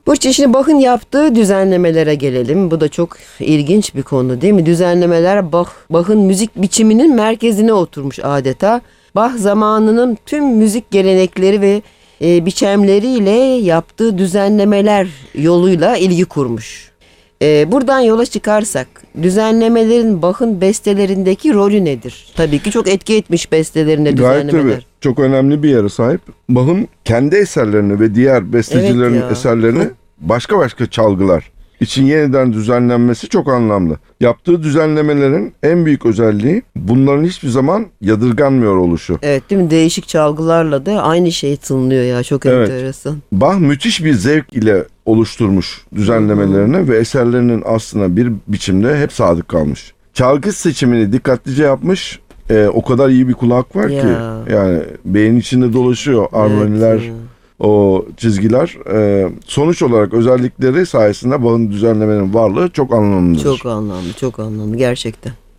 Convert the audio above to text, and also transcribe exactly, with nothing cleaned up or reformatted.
Burçin, şimdi Bach'ın yaptığı düzenlemelere gelelim. Bu da çok ilginç bir konu değil mi? Düzenlemeler Bach, Bach'ın müzik biçiminin merkezine oturmuş adeta. Bach zamanının tüm müzik gelenekleri ve e, biçimleriyle yaptığı düzenlemeler yoluyla ilgi kurmuş. E, buradan yola çıkarsak düzenlemelerin Bach'ın bestelerindeki rolü nedir? Tabii ki çok etki etmiş bestelerine Gayet düzenlemeler. tabii. Çok önemli bir yere sahip. Bach'ın kendi eserlerini ve diğer bestecilerin Evet ya. eserlerini başka başka çalgılar için yeniden düzenlenmesi çok anlamlı. Yaptığı düzenlemelerin en büyük özelliği bunların hiçbir zaman yadırganmıyor oluşu. Evet değil mi? Değişik çalgılarla da aynı şey tınlıyor ya. Çok Evet. enteresan. Bach müthiş bir zevk ile oluşturmuş düzenlemelerini hı hı. ve eserlerinin aslına bir biçimde hep sadık kalmış. Çalgı seçimini dikkatlice yapmış. Ee, o kadar iyi bir kulak var ya. ki yani beyin içinde dolaşıyor armoniler, evet. o çizgiler. Ee, sonuç olarak özellikleri sayesinde Bach'ın düzenlemenin varlığı çok anlamlıdır. Çok anlamlı, çok anlamlı gerçekten.